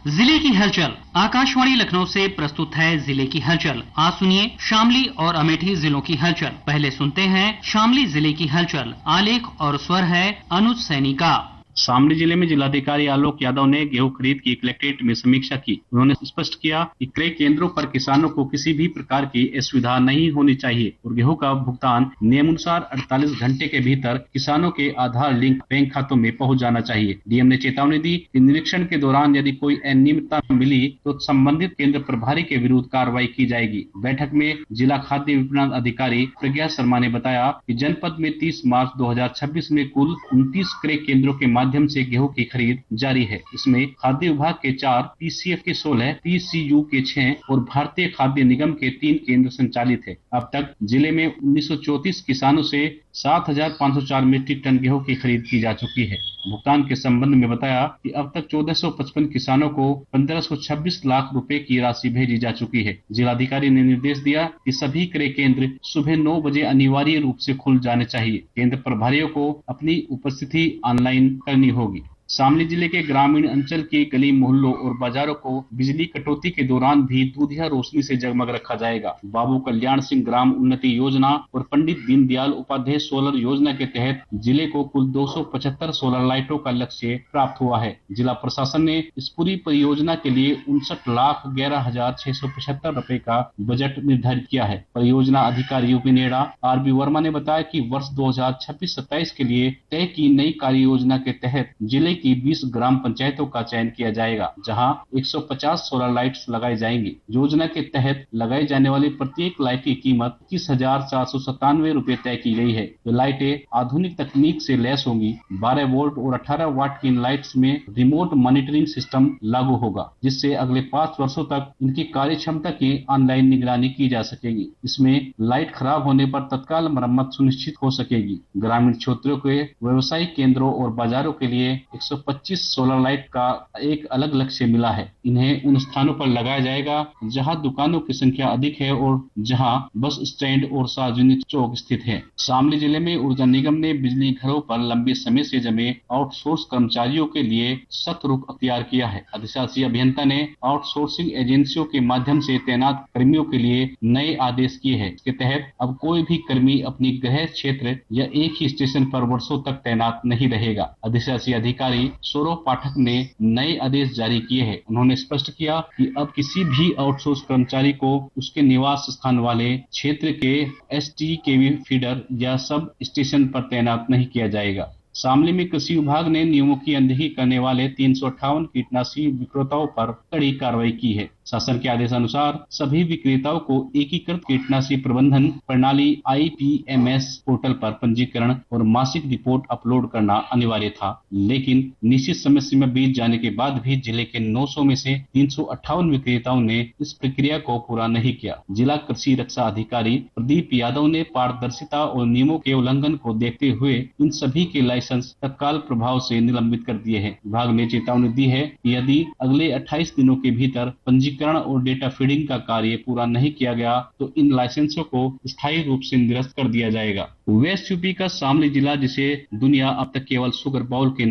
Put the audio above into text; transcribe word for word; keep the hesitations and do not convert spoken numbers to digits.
जिले की हलचल। आकाशवाणी लखनऊ से प्रस्तुत है जिले की हलचल। आज सुनिए शामली और अमेठी जिलों की हलचल। पहले सुनते हैं शामली जिले की हलचल। आलेख और स्वर है अनुज सैनी का। शामली जिले में जिलाधिकारी आलोक यादव ने गेहूं खरीद की कलेक्ट्रेट में समीक्षा की। उन्होंने स्पष्ट किया कि क्रय केंद्रों पर किसानों को किसी भी प्रकार की असुविधा नहीं होनी चाहिए और गेहूं का भुगतान नियमानुसार अड़तालीस घंटे के भीतर किसानों के आधार लिंक बैंक खातों में पहुंच जाना चाहिए। डीएम ने चेतावनी दी कि निरीक्षण के दौरान यदि कोई अनियमितता मिली तो संबंधित केंद्र प्रभारी के विरुद्ध कार्रवाई की जाएगी। बैठक में जिला खाद्य विपणन अधिकारी प्रज्ञा शर्मा ने बताया कि जनपद में तीस मार्च दो हजार छब्बीस में कुल उनतीस क्रय केंद्रों के माध्यम से गेहूं की खरीद जारी है। इसमें खाद्य विभाग के चार, पीसीएफ के सोलह, पीसीयू के छह और भारतीय खाद्य निगम के तीन केंद्र संचालित है। अब तक जिले में उन्नीस सौ चौंतीस किसानों से सात हजार पाँच सौ चार मीट्रिक टन गेहूं की खरीद की जा चुकी है। भुगतान के संबंध में बताया कि अब तक चौदह सौ पचपन किसानों को पंद्रह सौ छब्बीस लाख रुपए की राशि भेजी जा चुकी है। जिलाधिकारी ने निर्देश दिया कि सभी क्रय केंद्र सुबह नौ बजे अनिवार्य रूप से खुल जाने चाहिए। केंद्र प्रभारियों को अपनी उपस्थिति ऑनलाइन करनी होगी। शामली जिले के ग्रामीण अंचल के गली मोहल्लों और बाजारों को बिजली कटौती के दौरान भी दूधिया रोशनी से जगमग रखा जाएगा। बाबू कल्याण सिंह ग्राम उन्नति योजना और पंडित दीनदयाल उपाध्याय सोलर योजना के तहत जिले को कुल दो सौ पचहत्तर सोलर लाइटों का लक्ष्य प्राप्त हुआ है। जिला प्रशासन ने इस पूरी परियोजना के लिए उनसठ लाख ग्यारह हजार छह सौ पचहत्तर रूपए का बजट निर्धारित किया है। परियोजना अधिकारी यूपी नेड़ा आर बी वर्मा ने बताया कि वर्ष दो हजार छब्बीस सत्ताईस के लिए तय की नई कार्य योजना के तहत जिले की बीस ग्राम पंचायतों का चयन किया जाएगा, जहां एक सौ पचास सोलर लाइट्स लगाई जाएंगी। योजना के तहत लगाई जाने वाली प्रत्येक लाइट की कीमत इक्कीस हजार चार सौ सत्तानवे रूपए तय की गई है। ये लाइटें आधुनिक तकनीक से लैस होंगी। बारह वोल्ट और अठारह वाट की इन लाइट्स में रिमोट मॉनिटरिंग सिस्टम लागू होगा, जिससे अगले पांच वर्षों तक इनकी कार्य क्षमता की ऑनलाइन निगरानी की जा सकेगी। इसमें लाइट खराब होने पर तत्काल मरम्मत सुनिश्चित हो सकेगी। ग्रामीण क्षेत्रों के व्यवसायिक केंद्रों और बाजारों के लिए एक सौ पच्चीस सोलर लाइट का एक अलग लक्ष्य मिला है। इन्हें उन स्थानों पर लगाया जाएगा जहां दुकानों की संख्या अधिक है और जहां बस स्टैंड और सार्वजनिक चौक स्थित है। शामली जिले में ऊर्जा निगम ने बिजली घरों पर लंबे समय से जमे आउटसोर्स कर्मचारियों के लिए सख्त रुख अख्तियार किया है। अधिशासी अभियंता ने आउटसोर्सिंग एजेंसियों के माध्यम से तैनात कर्मियों के लिए नए आदेश किए हैं। इसके तहत अब कोई भी कर्मी अपनी गृह क्षेत्र या एक ही स्टेशन पर वर्षों तक तैनात नहीं रहेगा। अधिशासी अधिकारी सौरभ पाठक ने नए आदेश जारी किए हैं। उन्होंने स्पष्ट किया कि अब किसी भी आउटसोर्स कर्मचारी को उसके निवास स्थान वाले क्षेत्र के एसटीकेवी फीडर या सब स्टेशन पर तैनात नहीं किया जाएगा। शामली में कृषि विभाग ने नियमों की अनदेखी करने वाले तीन सौ अट्ठावन कीटनाशी विक्रेताओं पर कड़ी कार्रवाई की है। शासन के आदेशानुसार सभी विक्रेताओं को एकीकृत कीटनाशी प्रबंधन प्रणाली I P M S portal पर पंजीकरण और मासिक रिपोर्ट अपलोड करना अनिवार्य था, लेकिन निश्चित समय सीमा बीत जाने के बाद भी जिले के नौ सौ में से तीन सौ अट्ठावन विक्रेताओं ने इस प्रक्रिया को पूरा नहीं किया। जिला कृषि रक्षा अधिकारी प्रदीप यादव ने पारदर्शिता और नियमों के उल्लंघन को देखते हुए इन सभी के लाइसेंस तत्काल प्रभाव से निलंबित कर दिए हैं। विभाग ने चेतावनी दी है कि यदि अगले अट्ठाईस दिनों के भीतर पंजीकरण और डेटा फीडिंग का कार्य पूरा नहीं किया गया तो इन लाइसेंसों को स्थायी रूप से निरस्त कर दिया जाएगा। वेस्ट यूपी का शामली जिला, जिसे दुनिया अब तक केवल शुगर बाउल के